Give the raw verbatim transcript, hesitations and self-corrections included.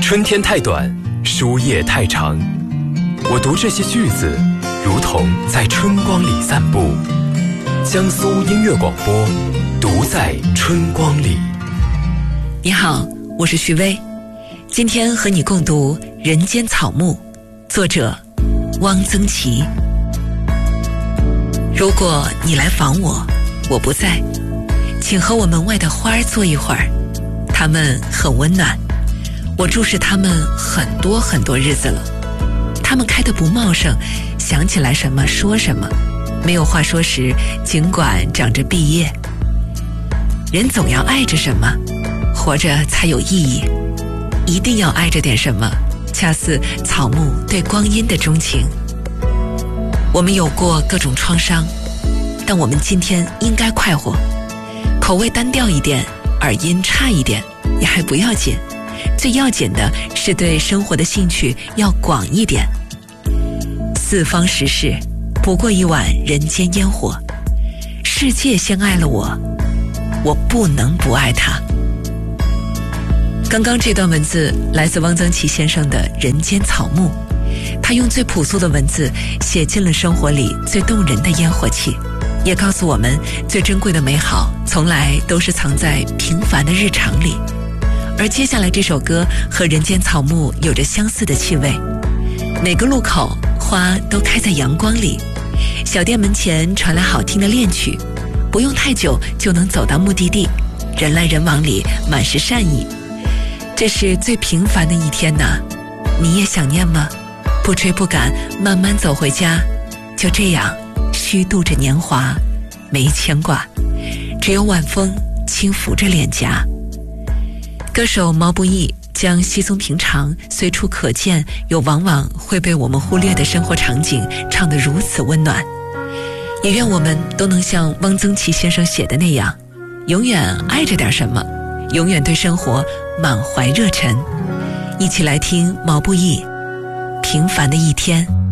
春天太短，书页太长。我读这些句子，如同在春光里散步。江苏音乐广播，读在春光里。 你好，我是徐薇，今天和你共读《人间草木》，作者汪曾祺。如果你来访我，我不在，请和我门外的花儿坐一会儿，它们很温暖，我注视它们很多很多日子了。它们开得不茂盛，想起来什么说什么，没有话说时，尽管长着碧叶。人总要爱着什么，活着才有意义。一定要爱着点什么，恰似草木对光阴的钟情。我们有过各种创伤，但我们今天应该快活。口味单调一点，耳音差一点，也还不要紧。最要紧的是对生活的兴趣要广一点。四方时事，不过一碗人间烟火。世界先爱了我，我不能不爱它。刚刚这段文字来自汪曾祺先生的《人间草木》，他用最朴素的文字写进了生活里最动人的烟火气，也告诉我们最珍贵的美好从来都是藏在平凡的日常里。而接下来这首歌和《人间草木》有着相似的气味。每个路口花都开在阳光里，小店门前传来好听的恋曲，不用太久就能走到目的地，人来人往里满是善意。这是最平凡的一天呐，你也想念吗？不追不赶，慢慢走回家，就这样虚度着年华，没牵挂，只有晚风轻拂着脸颊。歌手毛不易将稀松平常、随处可见又往往会被我们忽略的生活场景唱得如此温暖。也愿我们都能像汪曾祺先生写的那样，永远爱着点什么，永远对生活满怀热忱。一起来听毛不易《平凡的一天》。